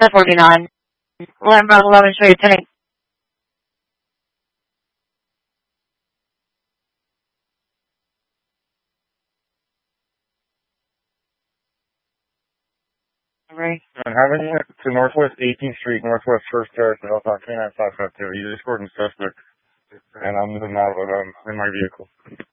1049. 11 Bravo 11, show your tank. Right. I'm having it to Northwest 18th Street, Northwest First Terrace, and I'll talk to you 552. He's escorting suspect, and I'm moving out with in my vehicle.